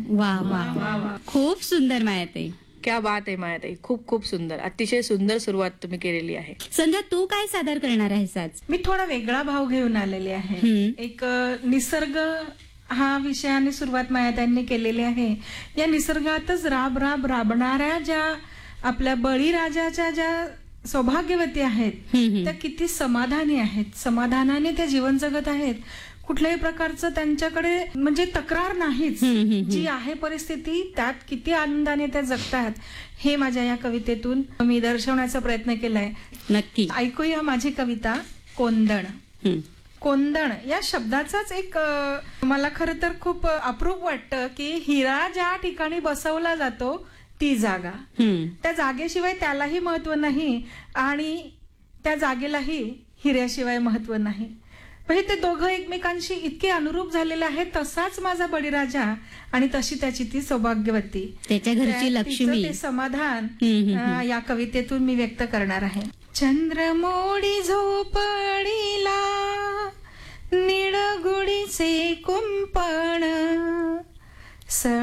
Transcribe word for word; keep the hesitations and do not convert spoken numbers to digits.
वा वा, खूप सुंदर मायाताई. क्या बात आहे मायाताई, खूप खूप सुंदर, अतिशय सुंदर सुरुवात तुम्ही केलेली आहे. संध्या, तू काय सादर करणार आहेस आज? मी थोडा वेगळा भाव घेऊन आलेले आहे. हम्म. एक अ, निसर्ग हा विषयाने सुरुवात मायाताईंनी केलेली आहे. या निसर्गातच राब राब राबणाऱ्या ज्या आपल्या बळीराजाच्या ज्या सौभाग्यवती आहेत हम्म, हम्म. त्या किती समाधानी आहेत, समाधानाने त्या जीवन जगत आहेत. कुठल्याही प्रकारचं त्यांच्याकडे म्हणजे तक्रार नाहीच. हम्म, हम्म, हम्म. जी आहे परिस्थिती त्यात किती आनंदाने त्या जगतात हे माझ्या या कवितेतून मी दर्शवण्याचा प्रयत्न केलाय. नक्की. ऐकूया माझी कविता कोंदण. हम्म. कोंदण या शब्दाचाच एक अ, मला खरं तर खूप अप्रूप वाटतं की हिरा ज्या ठिकाणी बसवला जातो ती जागा, हम्म. त्या जागेशिवाय त्यालाही महत्व नाही आणि त्या जागेलाही हिऱ्याशिवाय महत्व नाही. म्हणजे ते दोघं एकमेकांशी इतके अनुरूप झालेले आहेत. तसाच माझा बळीराजा आणि तशी त्याची ती सौभाग्यवती, त्याच्या घरची त्या- लक्ष्मी. तिचं ते समाधान हम्म, हम्म, अ, या कवितेतून मी व्यक्त करणार आहे. चंद्रमोडी झोपडीला निळगुडीचे कुंपण